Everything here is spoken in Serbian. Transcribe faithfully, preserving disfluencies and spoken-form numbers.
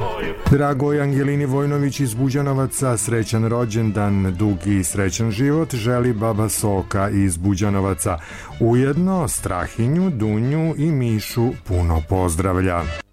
Dragoj Angelini Vojnović iz Buđanovaca, srećan rođendan, dugi i srećan život želi baba Soka iz Buđanovaca. Ujedno Strahinju, Dunju i Mišu puno pozdravlja.